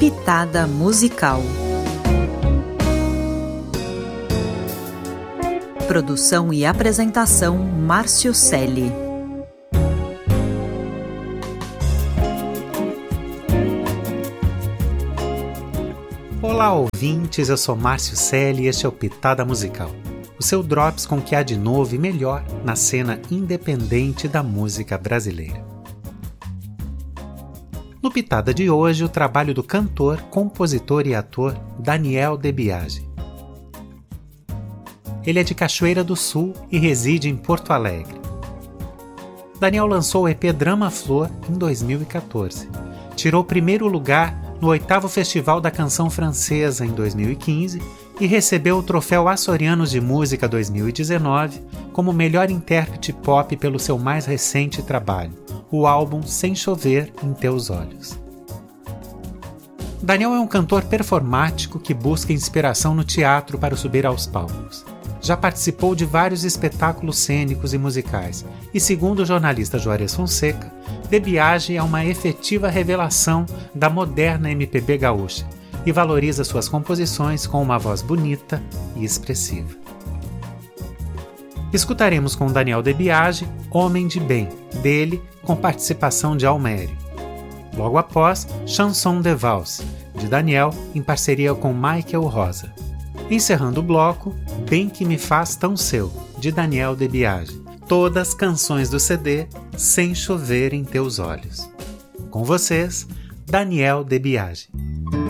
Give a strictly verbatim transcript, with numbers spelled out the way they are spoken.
Pitada Musical. Produção e apresentação Márcio Celli. Olá, ouvintes, eu sou Márcio Celli e este é o Pitada Musical, o seu drops com o que há de novo e melhor na cena independente da música brasileira. No Pitada de hoje, o trabalho do cantor, compositor e ator Daniel De Biagi. Ele é de Cachoeira do Sul e reside em Porto Alegre. Daniel lançou o E P Drama Flor em dois mil e catorze. Tirou o primeiro lugar no oitavo Festival da Canção Francesa em dois mil e quinze e recebeu o Troféu Açorianos de Música dois mil e dezenove como melhor intérprete pop pelo seu mais recente trabalho, o álbum Sem Chover em Teus Olhos. Daniel é um cantor performático que busca inspiração no teatro para subir aos palcos. Já participou de vários espetáculos cênicos e musicais, e segundo o jornalista Juarez Fonseca, De Biagi é uma efetiva revelação da moderna M P B gaúcha e valoriza suas composições com uma voz bonita e expressiva. Escutaremos com Daniel De Biagi Homem de Bem, dele com participação de Almério. Logo após, Chanson de Valse, de Daniel em parceria com Michael Rosa. Encerrando o bloco, Bem Que Me Faz Tão Seu, de Daniel De Biagi. Todas canções do C D Sem Chover em Teus Olhos. Com vocês, Daniel De Biagi.